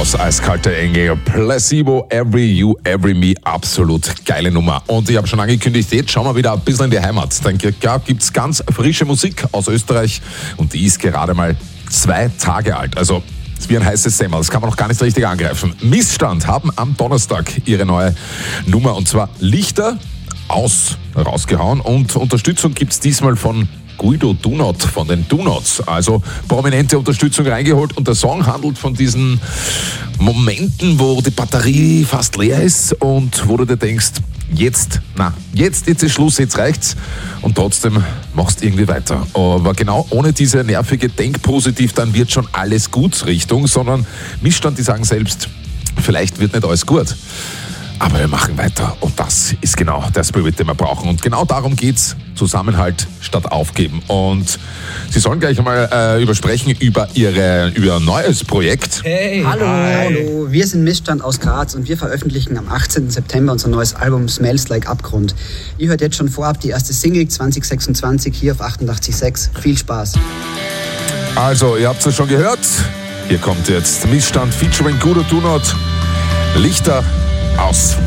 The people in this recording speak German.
aus Eiskalte Engel, Placebo, Every You, Every Me, absolut geile Nummer. Und ich habe schon angekündigt, jetzt schauen wir wieder ein bisschen in die Heimat. Dann gibt es ganz frische Musik aus Österreich und die ist gerade mal 2 Tage alt. Also ist wie ein heißes Semmel, das kann man noch gar nicht richtig angreifen. Missstand haben am Donnerstag ihre neue Nummer und zwar Lichter rausgehauen und Unterstützung gibt es diesmal von Guido Do Not von den Do Nots, also prominente Unterstützung reingeholt und der Song handelt von diesen Momenten, wo die Batterie fast leer ist und wo du dir denkst, jetzt ist Schluss, jetzt reicht's und trotzdem machst du irgendwie weiter. Aber genau ohne diese nervige Denk-Positiv, dann wird schon alles gut Richtung, sondern Missstand, die sagen selbst, vielleicht wird nicht alles gut. Aber wir machen weiter und das ist genau der Spirit, den wir brauchen. Und genau darum geht's, Zusammenhalt statt Aufgeben. Und Sie sollen gleich einmal übersprechen über Ihr neues Projekt. Hey, Hallo, wir sind Missstand aus Graz und wir veröffentlichen am 18. September unser neues Album Smells Like Abgrund. Ihr hört jetzt schon vorab die erste Single 2026 hier auf 88.6. Viel Spaß. Also, ihr habt es schon gehört. Hier kommt jetzt Missstand featuring Guido Do Not. Lichter aus.